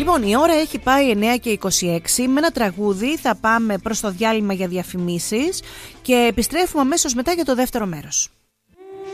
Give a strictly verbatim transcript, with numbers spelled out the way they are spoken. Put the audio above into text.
Λοιπόν, η ώρα έχει πάει εννιά και είκοσι έξι. Με ένα τραγούδι θα πάμε προς το διάλειμμα για διαφημίσεις και επιστρέφουμε αμέσως μετά για το δεύτερο μέρος.